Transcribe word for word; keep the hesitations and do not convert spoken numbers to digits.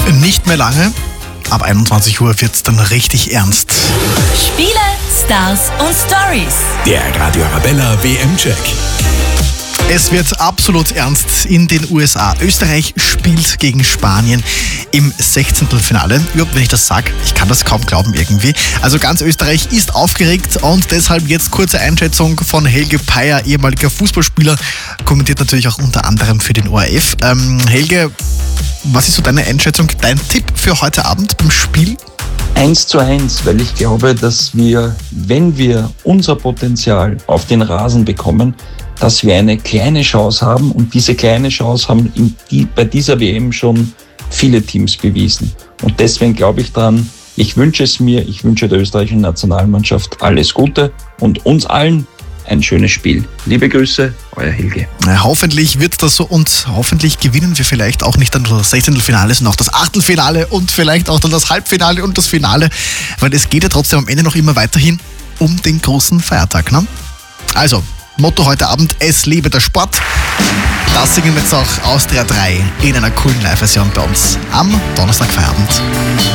Nicht mehr lange. Ab einundzwanzig Uhr wird es dann richtig ernst. Spiele, Stars und Stories. Der Radio Arabella W M-Check. Es wird absolut ernst in den U S A. Österreich spielt gegen Spanien im Sechzehntelfinale. Überhaupt, wenn ich das sage, ich kann das kaum glauben irgendwie. Also ganz Österreich ist aufgeregt und deshalb jetzt kurze Einschätzung von Helge Peier, ehemaliger Fußballspieler, kommentiert natürlich auch unter anderem für den O R F. Ähm, Helge, was ist so deine Einschätzung, dein Tipp für heute Abend beim Spiel? Eins zu eins, weil ich glaube, dass wir, wenn wir unser Potenzial auf den Rasen bekommen, dass wir eine kleine Chance haben, und diese kleine Chance haben in die, bei dieser W M schon viele Teams bewiesen. Und deswegen glaube ich dran, ich wünsche es mir, ich wünsche der österreichischen Nationalmannschaft alles Gute und uns allen ein schönes Spiel. Liebe Grüße, euer Helge. Na, hoffentlich wird das so und hoffentlich gewinnen wir vielleicht auch nicht nur das Sechzehntelfinale, sondern auch das Achtelfinale und vielleicht auch dann das Halbfinale und das Finale, weil es geht ja trotzdem am Ende noch immer weiterhin um den großen Feiertag. Ne? Also, Motto heute Abend, es lebe der Sport. Das singen wir jetzt auch Austria drei in einer coolen Live-Version bei uns am Donnerstag Feierabend.